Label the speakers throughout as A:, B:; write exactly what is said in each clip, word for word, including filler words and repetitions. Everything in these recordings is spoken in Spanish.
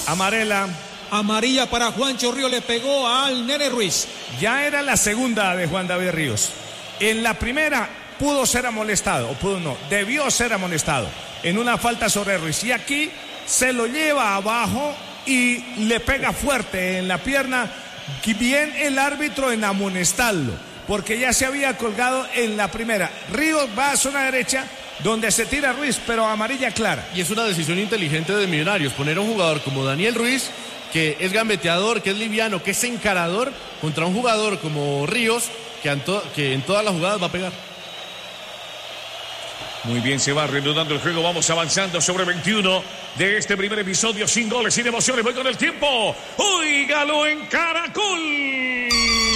A: Amarela.
B: Amarilla para Juancho Ríos, le pegó al Nene Ruiz.
A: Ya era la segunda de Juan David Ríos. En la primera pudo ser amonestado, o pudo no, debió ser amonestado en una falta sobre Ruiz. Y aquí se lo lleva abajo y le pega fuerte en la pierna. Bien el árbitro en amonestarlo, porque ya se había colgado en la primera. Ríos va a zona derecha, donde se tira Ruiz, pero amarilla clara.
C: Y es una decisión inteligente de Millonarios, poner a un jugador como Daniel Ruiz, que es gambeteador, que es liviano, que es encarador, contra un jugador como Ríos, que en, to- que en todas las jugadas va a pegar.
D: Muy bien, se va reanudando el juego. Vamos avanzando sobre veintiuno de este primer episodio, sin goles, sin emociones. Voy con el tiempo. Óigalo en Caracol.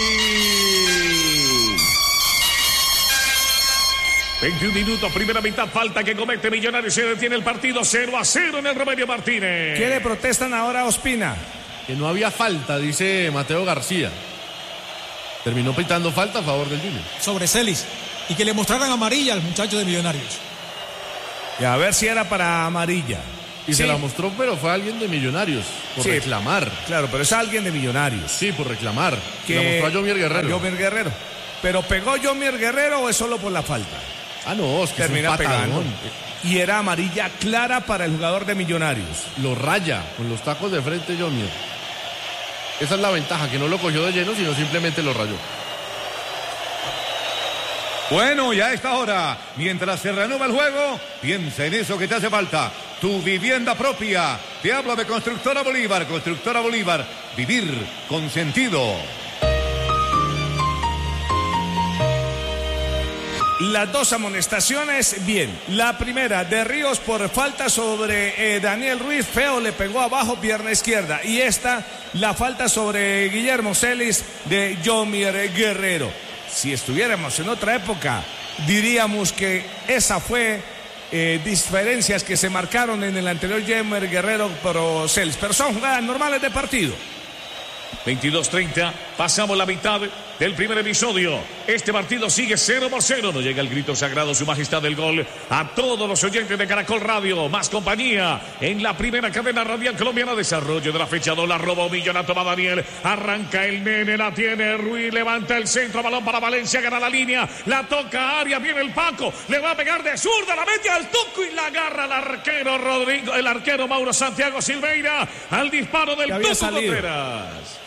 D: veintiún minutos, primera mitad, falta que comete Millonarios, se detiene el partido, cero a cero en el Romelio Martínez.
A: ¿Qué le protestan ahora a Ospina?
C: Que no había falta, dice Mateo García. Terminó pitando falta a favor del Junior.
B: Sobre Celis. Y que le mostraran amarilla al muchacho de Millonarios.
A: Y a ver si era para amarilla.
C: Y
A: sí.
C: se la mostró, pero fue alguien de Millonarios, por
A: sí,
C: reclamar.
A: Claro, pero es alguien de Millonarios.
C: Sí, por reclamar.
A: Que
C: la mostró a Jomier Guerrero.
A: A Jomier Guerrero. ¿Pero pegó Jomier Guerrero o es solo por la falta?
C: Ah, no, es que
A: termina
C: es un
A: pegando. Y era amarilla clara para el jugador de Millonarios.
C: Lo raya con los tacos de frente Jomier. Esa es la ventaja, que no lo cogió de lleno, sino simplemente lo rayó.
E: Bueno, ya a esta hora, mientras se reanuda el juego, piensa en eso que te hace falta. Tu vivienda propia. Te hablo de Constructora Bolívar. Constructora Bolívar. Vivir con sentido.
A: Las dos amonestaciones, bien. La primera de Ríos por falta sobre eh, Daniel Ruiz, feo, le pegó abajo, pierna izquierda. Y esta, la falta sobre Guillermo Celis de Jomier Guerrero. Si estuviéramos en otra época, diríamos que esa fue eh, diferencias que se marcaron en el anterior Jomier Guerrero por Celis. Pero son jugadas normales de partido.
D: veintidós treinta, pasamos la mitad del primer episodio. Este partido sigue cero por cero. Nos llega el grito sagrado, su majestad del gol. A todos los oyentes de Caracol Radio, más compañía en la primera cadena radial colombiana. Desarrollo de la fecha dos, la robó Millonato va Daniel. Arranca el Nene, la tiene Ruiz, levanta el centro, balón para Valencia, gana la línea, la toca Arias, viene el Paco, le va a pegar de zurda, la mete al tuco y la agarra el arquero Rodrigo, el arquero Mauro Santiago Silveira al disparo del Tuco Contreras.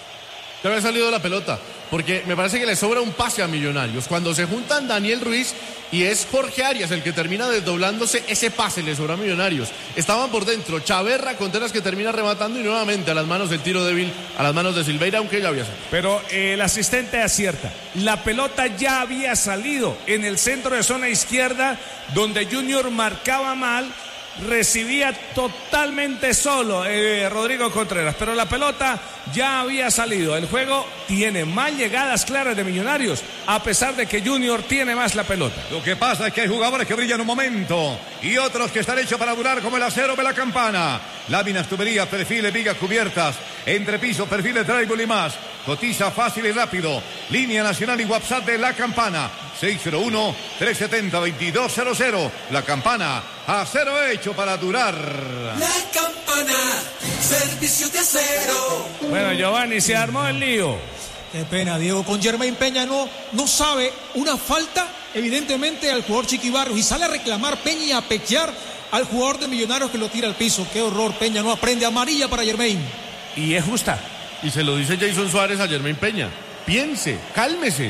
C: Se había salido la pelota, porque me parece que le sobra un pase a Millonarios. Cuando se juntan Daniel Ruiz y es Jorge Arias el que termina desdoblándose, ese pase le sobra a Millonarios. Estaban por dentro, Chaverra, Contreras que termina rematando y nuevamente a las manos del tiro débil, a las manos de Silveira, aunque ya había salido.
A: Pero eh, el asistente acierta, la pelota ya había salido en el centro de zona izquierda, donde Junior marcaba mal. Recibía totalmente solo eh, Rodrigo Contreras, pero la pelota ya había salido. El juego tiene más llegadas claras de Millonarios, a pesar de que Junior tiene más la pelota.
E: Lo que pasa es que hay jugadores que brillan un momento y otros que están hechos para durar, como el acero de la campana. Láminas, tuberías, perfiles, vigas cubiertas, entrepisos, perfiles, drywall y más. Cotiza fácil y rápido. Línea nacional y WhatsApp de La Campana. seis cero uno, tres siete cero, dos dos cero cero. La Campana, acero hecho para durar.
F: La Campana, servicio de acero.
A: Bueno, Giovanni, se armó el lío.
B: Qué pena, Diego. Con Germain Peña no, no sabe una falta, evidentemente, al jugador Chiqui Barrios. Y sale a reclamar Peña y a pechear al jugador de Millonarios que lo tira al piso. Qué horror, Peña no aprende. Amarilla para Germain.
A: Y es justa.
C: Y se lo dice Jason Suárez a Germain Peña. Piense, cálmese.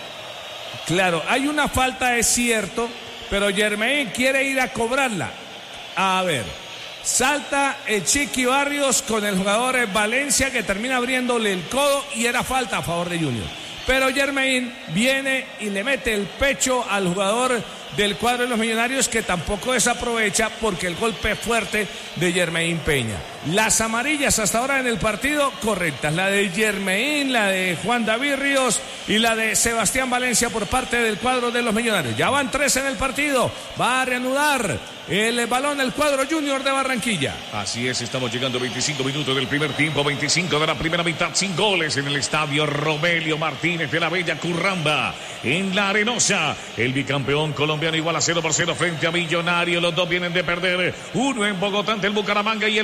A: Claro, hay una falta, es cierto, pero Germain quiere ir a cobrarla. A ver, salta el Chiqui Barrios con el jugador Valencia, que termina abriéndole el codo y era falta a favor de Junior. Pero Germain viene y le mete el pecho al jugador del cuadro de los Millonarios, que tampoco desaprovecha porque el golpe fuerte de Germain Peña. Las amarillas hasta ahora en el partido correctas, la de Germain, la de Juan David Ríos y la de Sebastián Valencia por parte del cuadro de los Millonarios. Ya van tres en el partido, va a reanudar el balón el cuadro Junior de Barranquilla.
D: Así es, estamos llegando a veinticinco minutos del primer tiempo, veinticinco de la primera mitad, sin goles en el estadio Romelio Martínez de la Bella Curramba, en La Arenosa. El bicampeón colombiano igual a cero por cero frente a Millonario. Los dos vienen de perder, uno en Bogotá ante el Bucaramanga y el otro en Ibagué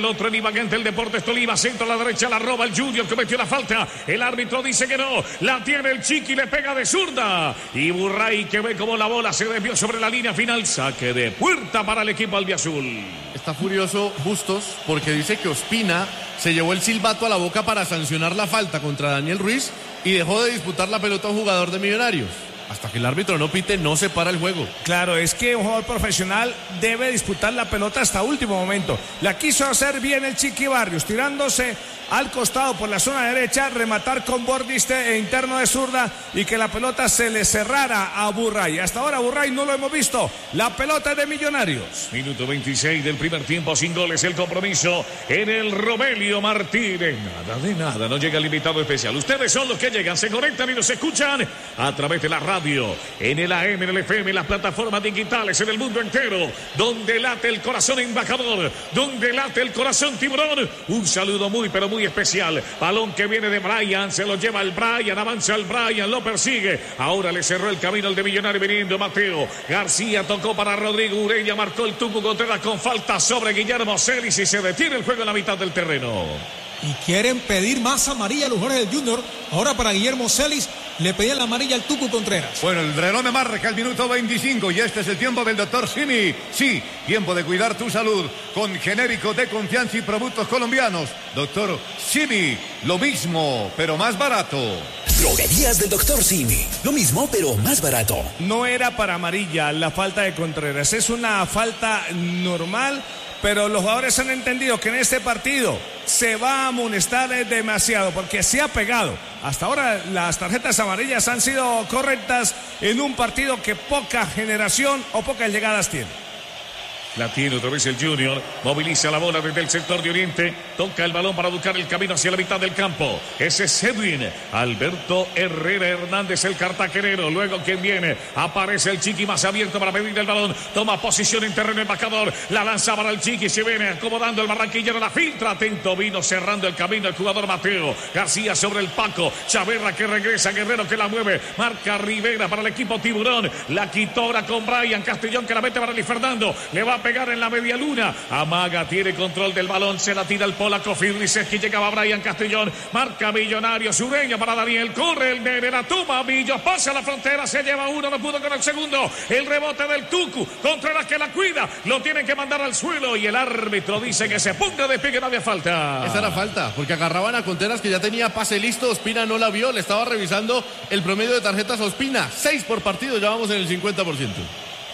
D: Ibagué del Deportes Tolima. Centro a la derecha, la roba el Junior, cometió la falta. El árbitro dice que no. La tiene el Chiqui, le pega de zurda. Y Burray, que ve como la bola se desvió sobre la línea final. Saque de puerta para el equipo albiazul.
C: Está furioso Bustos porque dice que Ospina se llevó el silbato a la boca para sancionar la falta contra Daniel Ruiz y dejó de disputar la pelota a un jugador de Millonarios. Hasta que el árbitro no pite, no se para el juego.
A: Claro, es que un jugador profesional debe disputar la pelota hasta último momento. La quiso hacer bien el Chiqui Barrios, tirándose al costado por la zona derecha, rematar con bordiste e interno de zurda y que la pelota se le cerrara a Burray. Hasta ahora Burray no lo hemos visto. La pelota es de Millonarios.
D: Minuto veintiséis del primer tiempo, sin goles el compromiso en el Romelio Martínez. Nada de nada, no llega el invitado especial. Ustedes son los que llegan, se conectan y nos escuchan a través de la radio, en el A M, en el F M, en las plataformas digitales, en el mundo entero, donde late el corazón embajador, donde late el corazón tiburón. Un saludo muy pero muy especial. Balón que viene de Brian, se lo lleva el Brian, avanza el Brian, lo persigue. Ahora le cerró el camino al de Millonario viniendo Mateo. García tocó para Rodrigo Ureña, marcó el Tucu Contreras con falta sobre Guillermo Celis y se detiene el juego en la mitad del terreno.
B: Y quieren pedir más amarilla a los jugadores del Junior. Ahora para Guillermo Celis le pedían la amarilla al Tucu Contreras.
E: Bueno, el reloj me marca el minuto veinticinco y este es el tiempo del doctor Simi. Sí, tiempo de cuidar tu salud con genéricos de confianza y productos colombianos. Doctor Simi, lo mismo, pero más barato.
G: Droguerías del doctor Simi, lo mismo, pero más barato.
A: No era para amarilla la falta de Contreras, es una falta normal. Pero los jugadores han entendido que en este partido se va a amonestar demasiado porque se ha pegado. Hasta ahora las tarjetas amarillas han sido correctas en un partido que poca generación o pocas llegadas tiene.
D: La tiene otra vez el Junior, moviliza la bola desde el sector de Oriente, toca el balón para buscar el camino hacia la mitad del campo. Ese es Edwin Alberto Herrera Hernández, el cartagenero. Luego quien viene, aparece el Chiqui más abierto para pedir el balón, toma posición en terreno embajador, la lanza para el Chiqui, se viene acomodando el barranquillero, la filtra, atento, vino cerrando el camino el jugador Mateo. García sobre el Paco, Chaverra que regresa, Guerrero que la mueve, marca Rivera para el equipo Tiburón, la quitó ahora con Brian Castellón que la mete para Luis Fernando, le va a pegar en la media luna. Amaga, tiene control del balón, se la tira el polaco Firliseski, llegaba Brian Castellón, marca Millonario, Sureña para Daniel, corre el nene, la toma Millo, pasa la frontera, se lleva uno, no pudo con el segundo, el rebote del Tucu, Contreras que la cuida, lo tienen que mandar al suelo y el árbitro dice que se ponga de pie, que no había falta.
C: Esa era falta, porque agarraban a Contreras que ya tenía pase listo, Ospina no la vio, le estaba revisando el promedio de tarjetas a Ospina, seis por partido, ya vamos en el cincuenta por ciento.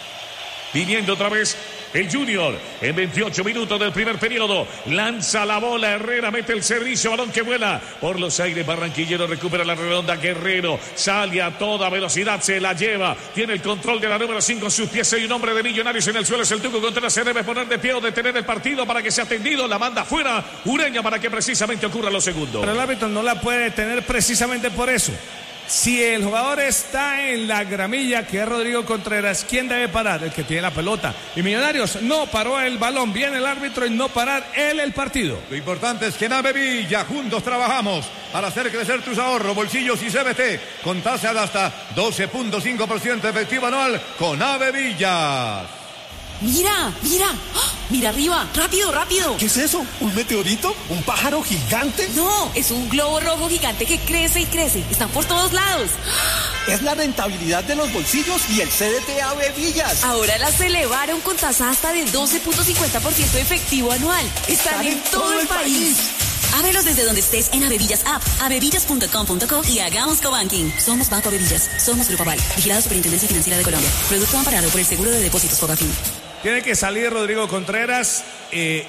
D: Viniendo otra vez el Junior en veintiocho minutos del primer periodo, lanza la bola Herrera, mete el servicio, balón que vuela por los aires, Barranquillero recupera la redonda, Guerrero sale a toda velocidad, se la lleva, tiene el control de la número cinco en sus pies, hay un hombre de Millonarios en el suelo, es el Tuco Contreras, se debe poner de pie o detener el partido para que sea atendido, la manda fuera Ureña para que precisamente ocurra lo segundo.
A: Pero el árbitro no la puede detener precisamente por eso. Si el jugador está en la gramilla, que es Rodrigo Contreras, ¿quién debe parar? El que tiene la pelota. Y Millonarios no paró el balón. Viene el árbitro y no parar él el partido.
E: Lo importante es que en Avevilla juntos trabajamos para hacer crecer tus ahorros, bolsillos y C B T con tasa de hasta doce punto cinco por ciento efectivo anual con Avevilla.
H: Mira, mira, ¡oh! Mira arriba, rápido, rápido.
G: ¿Qué es eso? ¿Un meteorito? ¿Un pájaro gigante?
H: No, es un globo rojo gigante que crece y crece. Están por todos lados.
G: Es la rentabilidad de los bolsillos y el C D T Avevillas.
H: Ahora las elevaron con tasa hasta de doce punto cincuenta por ciento efectivo anual. Están, Están en, en todo, todo el país. país. Ábrelos desde donde estés en Avevillas App, avevillas punto com punto co y hagamos cobanking. Somos Banco Avevillas, somos Grupo Aval, vigilado Superintendencia Financiera de Colombia. Producto amparado por el Seguro de Depósitos Fogafín.
A: Tiene que salir Rodrigo Contreras. Eh,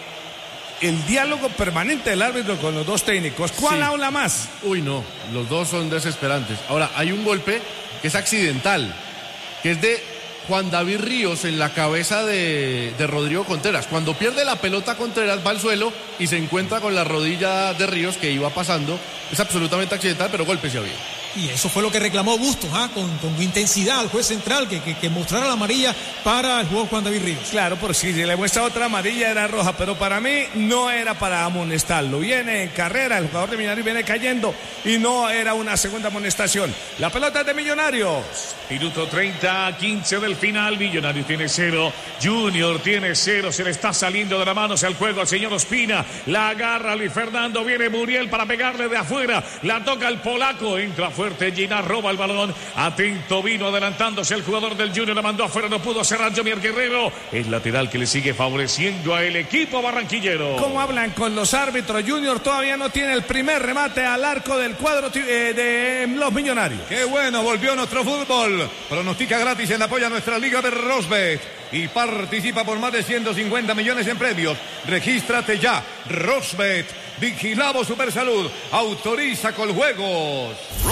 A: el diálogo permanente del árbitro con los dos técnicos. ¿Cuál sí. habla más?
C: Uy, no, los dos son desesperantes. Ahora, hay un golpe que es accidental, que es de Juan David Ríos en la cabeza de, de Rodrigo Contreras. Cuando pierde la pelota Contreras va al suelo y se encuentra con la rodilla de Ríos que iba pasando. Es absolutamente accidental, pero golpe sí había.
B: Y eso fue lo que reclamó Bustos, ¿ah? con, con intensidad al juez central, que, que, que mostrara la amarilla para el jugador Juan David Ríos.
A: Claro, por si le muestra otra amarilla era roja, pero para mí no era para amonestarlo. Viene en carrera, el jugador de Millonarios viene cayendo y no era una segunda amonestación. La pelota es de Millonarios.
D: Minuto treinta, quince del final. Millonarios tiene cero, Junior tiene cero. Se le está saliendo de la mano al juego al señor Ospina. La agarra Luis Fernando. Viene Muriel para pegarle de afuera. La toca el polaco. Entra fuerte Gina, roba el balón. Atento vino adelantándose el jugador del Junior. La mandó afuera. No pudo cerrar Jomier Guerrero. Es lateral que le sigue favoreciendo al equipo barranquillero.
A: ¿Cómo hablan con los árbitros? Junior todavía no tiene el primer remate al arco del cuadro eh, de los Millonarios.
E: Qué bueno, volvió nuestro fútbol. Pronostica gratis en apoyo a nuestra liga de Rosbet y participa por más de ciento cincuenta millones en premios. Regístrate ya. Rosbet, vigilado Supersalud, autoriza con juegos.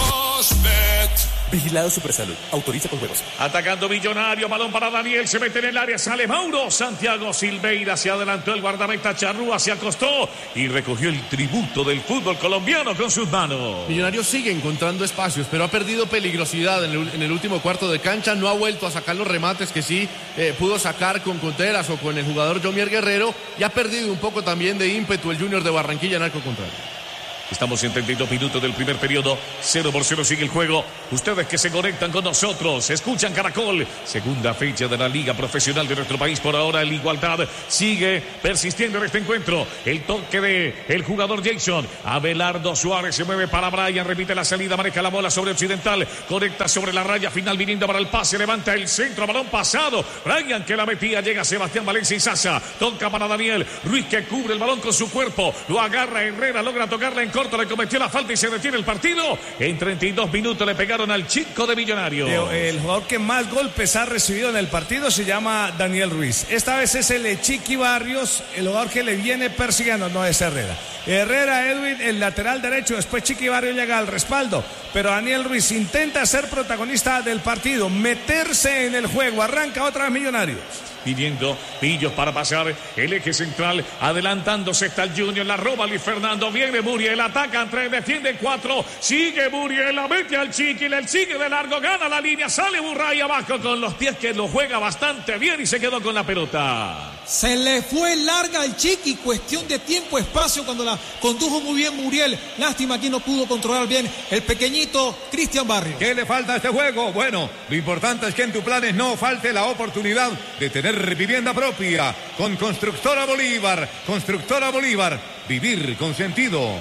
G: Rosbet. Vigilado Supersalud, autoriza con juegos.
D: Atacando Millonario, balón para Daniel, se mete en el área, sale Mauro. Santiago Silveira, se adelantó el guardameta Charrúa, se acostó y recogió el tributo del fútbol colombiano con sus manos.
C: Millonarios sigue encontrando espacios, pero ha perdido peligrosidad en el, en el último cuarto de cancha. No ha vuelto a sacar los remates que sí eh, pudo sacar con Contreras o con el jugador Jomier Guerrero, y ha perdido un poco también de ímpetu el Junior de Barranquilla en arco contrario.
D: Estamos en treinta y dos minutos del primer periodo. cero por cero sigue el juego. Ustedes que se conectan con nosotros, escuchan Caracol. Segunda fecha de la Liga Profesional de nuestro país. Por ahora el Igualdad sigue persistiendo en este encuentro. El toque de el jugador Jason. Abelardo Suárez se mueve para Brian. Repite la salida, maneja la bola sobre Occidental. Conecta sobre la raya final viniendo para el pase. Levanta el centro, balón pasado. Brian que la metía. Llega Sebastián Valencia y Sasa. Toca para Daniel Ruiz que cubre el balón con su cuerpo. Lo agarra Herrera. Logra tocarla en corto, le cometió la falta y se detiene el partido. En treinta y dos minutos le pegaron al chico de Millonarios.
A: El jugador que más golpes ha recibido en el partido se llama Daniel Ruiz. Esta vez es el Chiqui Barrios, el jugador que le viene persiguiendo, no es Herrera. Herrera, Edwin, el lateral derecho, después Chiqui Barrios llega al respaldo, pero Daniel Ruiz intenta ser protagonista del partido, meterse en el juego, arranca otra vez Millonarios.
D: Pidiendo Pillos para pasar el eje central, adelantándose está el Junior, la roba Luis Fernando, viene Muriel, atacan tres, defienden cuatro, sigue Muriel, la mete al Chiqui, le sigue de largo, gana la línea, sale Burray abajo con los pies que lo juega bastante bien y se quedó con la pelota.
B: Se le fue larga al Chiqui, cuestión de tiempo, espacio cuando la condujo muy bien Muriel. Lástima aquí no pudo controlar bien el pequeñito Cristian Barrios.
E: ¿Qué le falta a este juego? Bueno, lo importante es que en tus planes no falte la oportunidad de tener vivienda propia con Constructora Bolívar. Constructora Bolívar, vivir con sentido.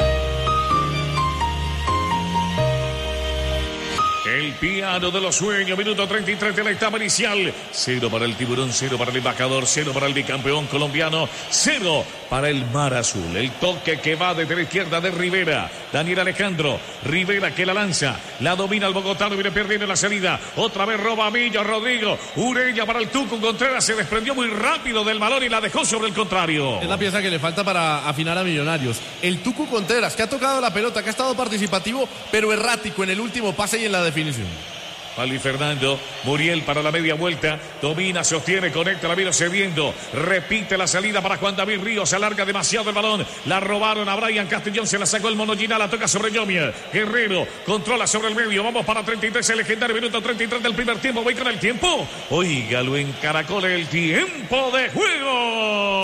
D: El piano de los sueños, minuto treinta y tres de la etapa inicial. Cero para el Tiburón, cero para el Embajador, cero para el bicampeón colombiano, cero para el Mar Azul. El toque que va desde la izquierda de Rivera. Daniel Alejandro, Rivera que la lanza, la domina el bogotano, viene perdiendo la salida. Otra vez roba a Villa, Rodrigo, Ureña para el Tuco. Contreras se desprendió muy rápido del balón y la dejó sobre el contrario.
C: Es la pieza que le falta para afinar a Millonarios. El Tuco Contreras, que ha tocado la pelota, que ha estado participativo, pero errático en el último pase y en la definición.
D: Pali Fernando, Muriel para la media vuelta, domina, sostiene, conecta, la vino cediendo, repite la salida para Juan David Ríos, se alarga demasiado el balón, la robaron a Brian Castellón, se la sacó el Mono Gina, la toca sobre Yomier, Guerrero, controla sobre el medio, vamos para treinta y tres, el legendario minuto treinta y tres del primer tiempo, voy con el tiempo, óigalo en Caracol, el tiempo de juego.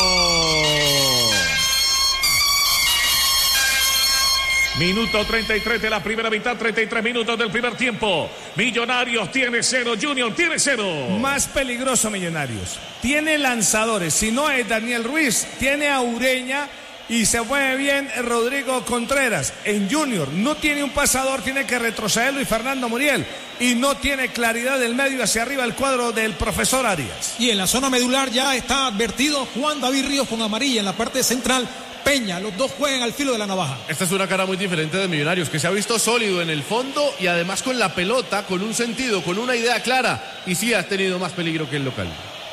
D: Minuto treinta y tres de la primera mitad, treinta y tres minutos del primer tiempo. Millonarios tiene cero, Junior tiene cero.
A: Más peligroso Millonarios. Tiene lanzadores, si no es Daniel Ruiz, tiene a Ureña y se mueve bien Rodrigo Contreras. En Junior no tiene un pasador, tiene que retroceder Luis Fernando Muriel y no tiene claridad del medio hacia arriba el cuadro del profesor Arias.
B: Y en la zona medular ya está advertido Juan David Ríos con amarilla en la parte central. Peña, los dos juegan al filo de la navaja.
C: Esta es una cara muy diferente de Millonarios, que se ha visto sólido en el fondo y además con la pelota, con un sentido, con una idea clara, y sí ha tenido más peligro que el local.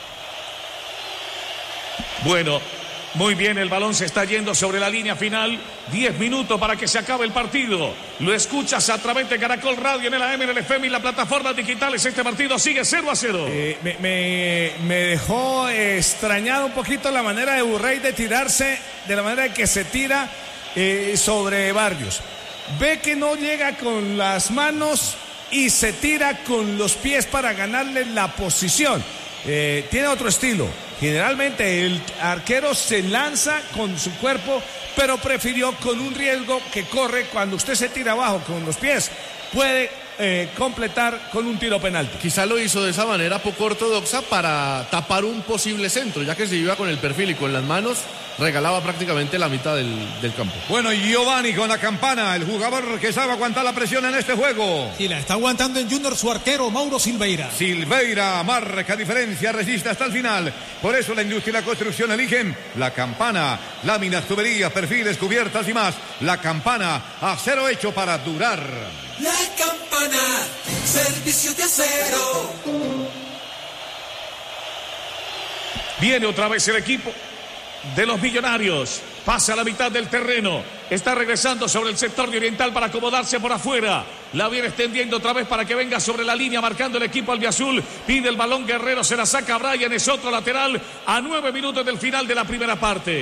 D: Bueno, muy bien, el balón se está yendo sobre la línea final. diez minutos para que se acabe el partido. Lo escuchas a través de Caracol Radio en el A M, en el F M y las plataformas digitales. Este partido sigue cero a cero.
A: Eh, me, me, me dejó eh, extrañado un poquito la manera de Burray de tirarse, de la manera en que se tira eh, sobre Barrios. ve que no llega con las manos y se tira con los pies para ganarle la posición. Eh, tiene otro estilo. Generalmente el arquero se lanza con su cuerpo, pero prefirió con un riesgo que corre cuando usted se tira abajo con los pies. Puede eh, completar con un tiro penalti.
C: Quizá lo hizo de esa manera poco ortodoxa para tapar un posible centro, ya que se iba con el perfil y con las manos regalaba prácticamente la mitad del, del campo.
E: Bueno, Giovanni con la campana, el jugador que sabe aguantar la presión en este juego.
B: Y la está aguantando en Junior su arquero Mauro Silveira.
E: Silveira marca diferencia, resiste hasta el final. Por eso la industria y la construcción eligen la campana. Láminas, tuberías, perfiles, cubiertas y más. La campana, acero hecho para durar.
F: La campana, servicio de acero.
D: Viene otra vez el equipo de los Millonarios. Pasa a la mitad del terreno. Está regresando sobre el sector de Oriental para acomodarse por afuera. La viene extendiendo otra vez para que venga sobre la línea marcando el equipo albiazul. Pide el balón Guerrero, se la saca Brian, es otro lateral a nueve minutos del final de la primera parte.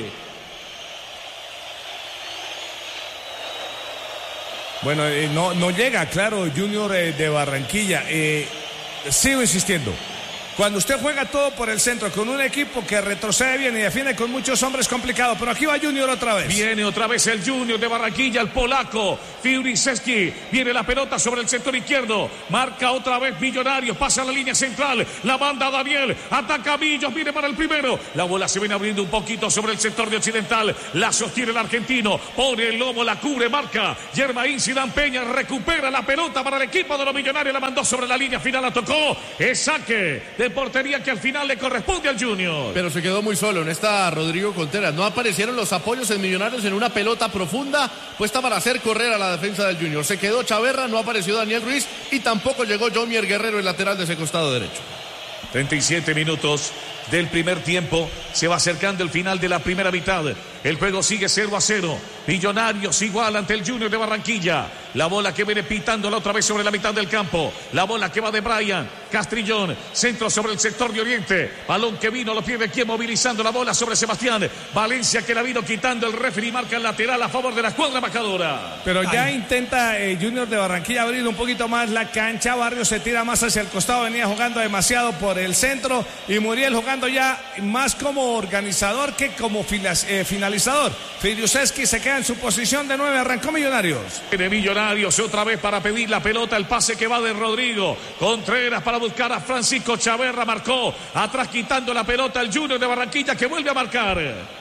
A: Bueno, eh, no, no llega, claro, Junior eh, de Barranquilla. Eh, sigo insistiendo. Cuando usted juega todo por el centro con un equipo que retrocede bien y defiende con muchos hombres, complicado. Pero aquí va Junior otra vez.
D: Viene otra vez el Junior de Barranquilla, el polaco Fiuriseski. Viene la pelota sobre el sector izquierdo. Marca otra vez Millonarios. Pasa a la línea central. La banda Daniel. Ataca a Millos. Viene para el primero. La bola se viene abriendo un poquito sobre el sector de Occidental. La sostiene el argentino. Pone el lomo, la cubre, marca. Germain Zidane Peña recupera la pelota para el equipo de los Millonarios. La mandó sobre la línea final. La tocó. Es saque de portería que al final le corresponde al Junior.
C: Pero se quedó muy solo en esta Rodrigo Contreras. No aparecieron los apoyos en Millonarios en una pelota profunda puesta para hacer correr a la defensa del Junior. Se quedó Chaverra, no apareció Daniel Ruiz y tampoco llegó Jomier Guerrero, el lateral de ese costado derecho.
D: treinta y siete minutos del primer tiempo. Se va acercando el final de la primera mitad. El juego sigue cero a cero. Millonarios igual ante el Junior de Barranquilla. La bola que viene pitándola otra vez sobre la mitad del campo. La bola que va de Brian Castrillón. Centro sobre el sector de Oriente. Balón que vino, lo pierde quien movilizando la bola sobre Sebastián Valencia, que la vino quitando el referee. Marca el lateral a favor de la escuadra marcadora.
A: Pero ya Ay. intenta eh, Junior de Barranquilla abrir un poquito más la cancha. Barrios se tira más hacia el costado. Venía jugando demasiado por el centro. Y Muriel jugando ya más como organizador que como filas, eh, finalizador. Fidiuseski se queda en su posición de nueve. Arrancó Millonarios.
D: De Millonarios otra vez para pedir la pelota. El pase que va de Rodrigo Contreras para buscar a Francisco Chaverra. Marcó atrás quitando la pelota el Junior de Barranquilla, que vuelve a marcar.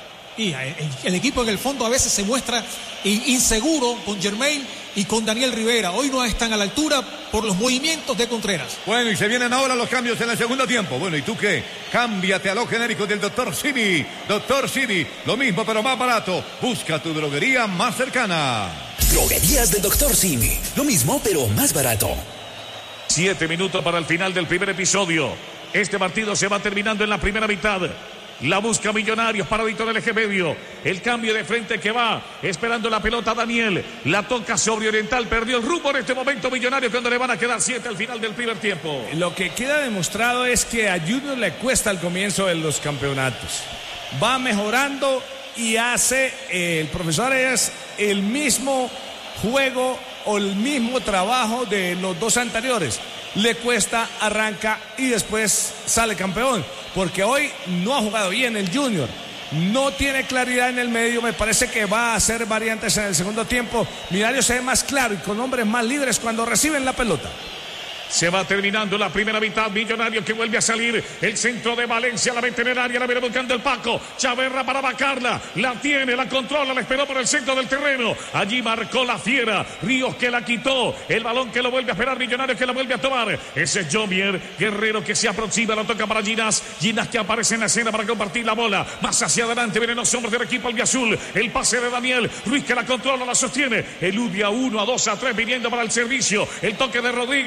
B: Y el equipo en el fondo a veces se muestra inseguro con Germain y con Daniel Rivera. Hoy no están a la altura por los movimientos de Contreras.
E: Bueno, y se vienen ahora los cambios en el segundo tiempo. Bueno, ¿y tú qué? Cámbiate a lo genérico del doctor Simi. doctor Simi, lo mismo pero más barato. Busca tu droguería más cercana.
I: Droguerías del doctor Simi. Lo mismo pero más barato.
D: Siete minutos para el final del primer episodio. Este partido se va terminando en la primera mitad. La busca Millonarios, paradito en el eje medio. El cambio de frente que va, esperando la pelota Daniel. La toca sobre Oriental, perdió el rumbo en este momento Millonarios, cuando le van a quedar siete al final del primer tiempo.
A: Lo que queda demostrado es que a Junior le cuesta el comienzo de los campeonatos. Va mejorando y hace, eh, el profesor es el mismo juego o el mismo trabajo de los dos anteriores. Le cuesta, arranca y después sale campeón, porque hoy no ha jugado bien el Junior, no tiene claridad en el medio. Me parece que va a hacer variantes en el segundo tiempo. Millonarios se ve más claro y con hombres más libres cuando reciben la pelota.
D: Se va terminando la primera mitad. Millonarios que vuelve a salir. El centro de Valencia, la mete en el área, la viene buscando el Paco. Chaverra para vacarla. La tiene, la controla, la esperó por el centro del terreno. Allí marcó la fiera. Ríos que la quitó. El balón que lo vuelve a esperar. Millonarios que la vuelve a tomar. Ese es Jomier Guerrero que se aproxima. La toca para Ginás. Ginás que aparece en la escena para compartir la bola. Más hacia adelante vienen los hombres del equipo albiazul. El pase de Daniel Ruiz que la controla, la sostiene. Eludia uno a dos a tres viniendo para el servicio. El toque de Rodrigo. Una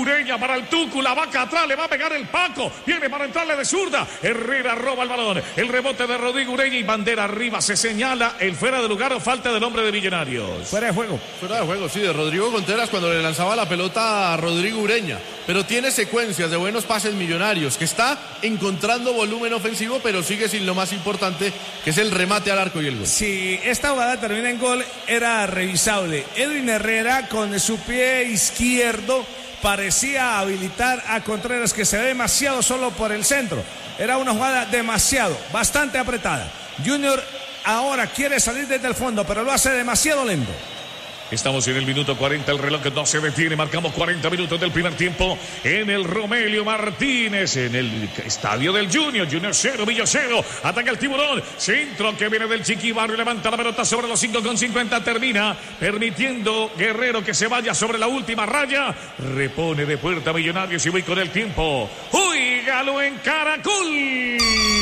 D: Ureña para el Tucu, la vaca atrás, le va a pegar el Paco, viene para entrarle de zurda, Herrera roba el balón, el rebote de Rodrigo Ureña y bandera arriba, se señala el fuera de lugar o falta del hombre de Millonarios.
A: Fuera de juego.
C: Fuera de juego, sí, de Rodrigo Contreras cuando le lanzaba la pelota a Rodrigo Ureña, pero tiene secuencias de buenos pases Millonarios, que está encontrando volumen ofensivo, pero sigue sin lo más importante, que es el remate al arco y el gol.
A: Si esta jugada termina en gol, era revisable. Edwin Herrera con su pie izquierdo parecía habilitar a Contreras, que se ve demasiado solo por el centro. Era una jugada demasiado, bastante apretada. Junior ahora quiere salir desde el fondo, pero lo hace demasiado lento.
D: Estamos en el minuto cuarenta, el reloj no se detiene, marcamos cuarenta minutos del primer tiempo en el Romelio Martínez, en el estadio del Junior, Junior cero, Millo cero, ataca el Tiburón, centro que viene del Chiqui Barrio, levanta la pelota sobre los cinco con cincuenta, termina permitiendo Guerrero que se vaya sobre la última raya, repone de puerta Millonarios y voy con el tiempo, ¡Óigalo en Caracol!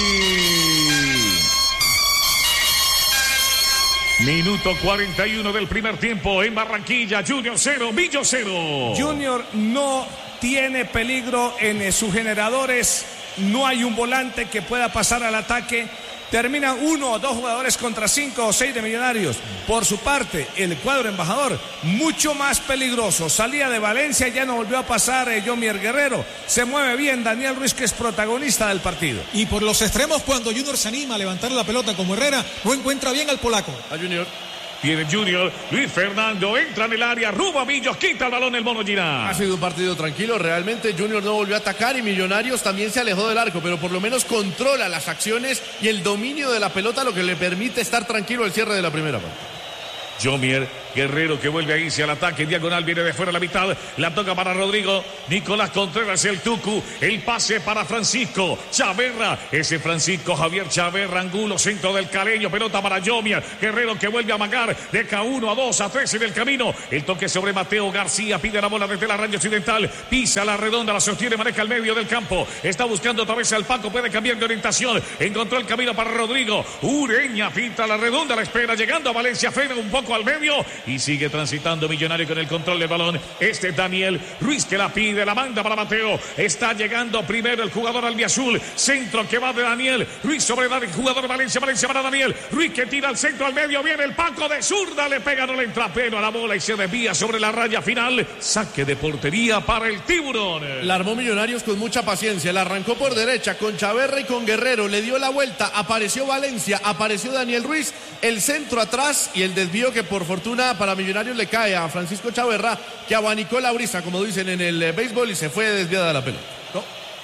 D: Minuto cuarenta y uno del primer tiempo en Barranquilla, Junior cero, Millo cero.
A: Junior no tiene peligro en sus generadores, no hay un volante que pueda pasar al ataque. Terminan uno o dos jugadores contra cinco o seis de Millonarios. Por su parte, el cuadro embajador, mucho más peligroso. Salía de Valencia, ya no volvió a pasar eh, Yomier Guerrero. Se mueve bien Daniel Ruiz, que es protagonista del partido.
B: Y por los extremos, cuando Junior se anima a levantar la pelota como Herrera, no encuentra bien al polaco.
C: A Junior.
D: Tiene Junior, Luis Fernando entra en el área, rumbo a Millos, quita el balón el Mono Girán.
C: Ha sido un partido tranquilo, realmente Junior no volvió a atacar y Millonarios también se alejó del arco, pero por lo menos controla las acciones y el dominio de la pelota, lo que le permite estar tranquilo al cierre de la primera parte.
D: Yomier Guerrero que vuelve a irse al ataque, diagonal viene de fuera a la mitad, la toca para Rodrigo, Nicolás Contreras, el Tucu, el pase para Francisco Chaverra, ese Francisco Javier Chaverra, Angulo, centro del Caleño, pelota para Yomier Guerrero que vuelve a amagar, deja uno a dos a tres en el camino, el toque sobre Mateo García, pide la bola desde la raya occidental, pisa la redonda, la sostiene, maneja al medio del campo, está buscando otra vez al Paco, puede cambiar de orientación, encontró el camino para Rodrigo, Ureña pinta la redonda, la espera, llegando a Valencia, frena un poco al medio y sigue transitando Millonario con el control del balón. Este Daniel Ruiz que la pide, la manda para Mateo. Está llegando primero el jugador albiazul. Centro que va de Daniel Ruiz sobre el jugador de Valencia. Valencia para Daniel Ruiz que tira al centro al medio. Viene el Paco de zurda, le pega, no le entra pero a la bola y se desvía sobre la raya final. Saque de portería para el Tiburón.
C: La armó Millonarios con mucha paciencia. La arrancó por derecha con Chaverra y con Guerrero. Le dio la vuelta. Apareció Valencia. Apareció Daniel Ruiz. El centro atrás y el desvío que por fortuna para Millonarios le cae a Francisco Chaverra, que abanicó la brisa, como dicen en el eh, béisbol, y se fue desviada la pelota. No.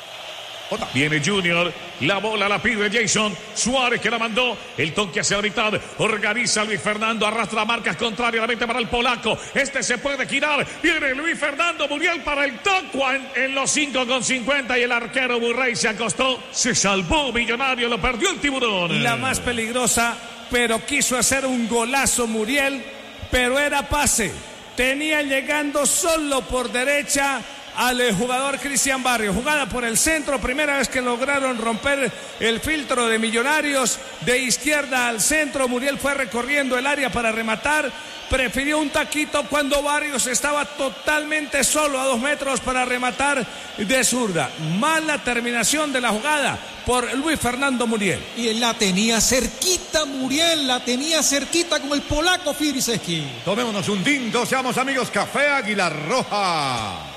D: Viene Junior, la bola la pide Jason Suárez que la mandó, el toque hacia la mitad, organiza Luis Fernando, arrastra marcas contrariamente para el polaco, este se puede girar, viene Luis Fernando, Muriel para el toque en, en los cinco con cincuenta y el arquero Burrey se acostó, se salvó Millonario, lo perdió el Tiburón.
A: La más peligrosa, pero quiso hacer un golazo Muriel, pero era pase, tenía llegando solo por derecha al jugador Cristian Barrios, jugada por el centro, primera vez que lograron romper el filtro de Millonarios, de izquierda al centro, Muriel fue recorriendo el área para rematar, prefirió un taquito cuando Barrios estaba totalmente solo a dos metros para rematar de zurda. Mala terminación de la jugada por Luis Fernando Muriel.
B: Y él la tenía cerquita, Muriel, la tenía cerquita con el polaco Fidriseski.
E: Tomémonos un tinto, seamos amigos, Café Águila Roja.